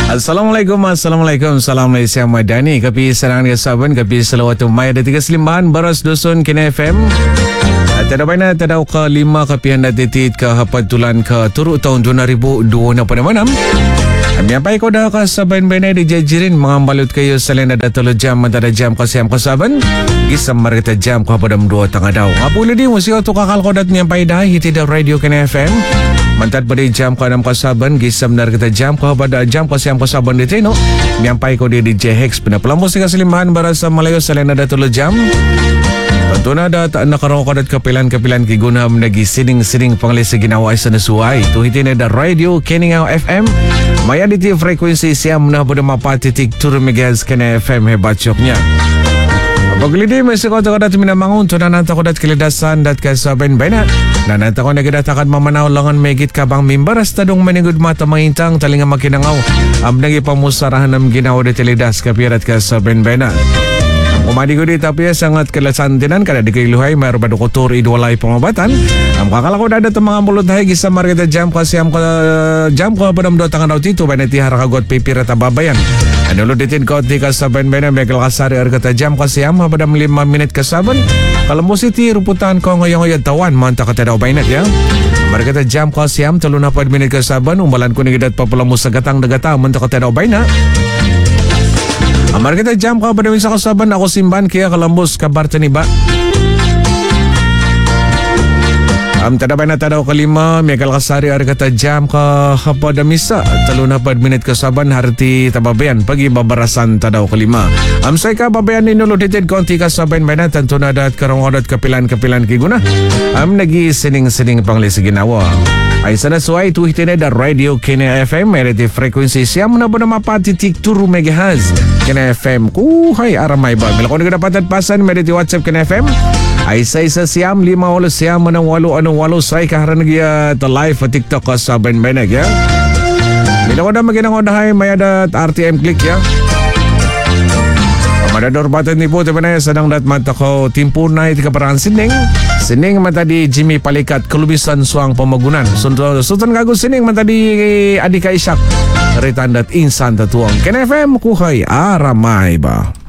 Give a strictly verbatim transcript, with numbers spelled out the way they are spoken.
Assalamualaikum, Assalamualaikum. Salam Malaysia Madani. Kapi sarang dia saban, kapi salawatu mai ada tiga selimbahan baras dusun Kina F M. Tada baina tada uka lima kapi anda titit ke hapat tulan ke turut tahun dua ribu dua puluh enam. Kami apa ikut dah ke saban baina dijajirin mengambalut kayu selain ada tolo jam ada jam ke siam ke saban. Gisam mereka jam ke padam dua tengah daw. Apa lagi musik tu kakal kodat nyampai dah hiti dah radio Kina F M. Mantat pada jam ke enam ke saban, gisam dari kita jam ke pada jam ke siam ke saban di Tino. Nyampai kau di D J Hex pernah pelan musik keselimbahan barasa Melayu selain ada tolo jam. Tentunya ada tak nak orang kodat kepilan-kepilan kiguna menagi sining-sining panglis ginawa isa nasuai. Tu hitin ada radio Keningau F M. Maya di ti frekuensi siam na pada mapa titik tur megahertz Kena F M hebat coknya. Paglidi masih kau tak ada mina mangun tu dan nanti kau dat keledasan dat kasaben banyak. Dan nanti kau nak datakan memanaw langan megit kabang mimbar astadong meningud mata mengintang talinga makinangaw. Am nagi pamusarahan am ginaw de teledas kapirat kasaben banyak. Umadi ko di tapi sangat kelasantinan kada dikailuhay mayroon ba doktor idwalay pangobatan. Am kakala ko dada ta mga muluthay gisa marketa jam kasi am ka jam ko padam do tangan daw tito baneti harakagot pipira ta babayan. Ano ditin ko ti kasaben bena megal kasari arkata jam kasi am padam lima menit kasaben. Kalau musiti ruputan ko ngoyong-ngoyong tawan manta kata daw bainat ya. Marketa jam kasi am talo na pad menit kasaben umbalan ko ni gidat papulamu sa gatang dagata manta kata daw bainat. Amar kita jam ka pada misa kasaban ako simban kaya kalambos kabar taniba. Am tada ba na tada kalima megal kasari ar kata jam ka pada misa talo na pad minute kasaban harti tababayan pagi babarasan tada kalima. Am say ka babayan ni nulo dited konti kasaban ba na tanto na dat karong odat kapilan-kapilan kiguna. Am nagi sining-sining panglis ginawa. Ay sana suai tu hitine da radio Kena F M meriti frekuensi siam na bona mapa titik turu megahertz Kena F M ku hai aramai ba bila kau kedapatan pasan meriti WhatsApp Kena F M ay sa isa siam lima walo siam manang walo anong walo say kaharan nagya ta live at TikTok ka saben beneg ya bila kau dah maginang odahay may adat R T M click ya Madador batan ni po tayo na sadang dat mata ko timpo na iti kaparang sining sining mata di Jimmy Palikat kelubisan suang pemagunan sunto sultan gago sining mata di Adika Isyak ritan dat insan tatuang Kena F M kuhay aramay ba.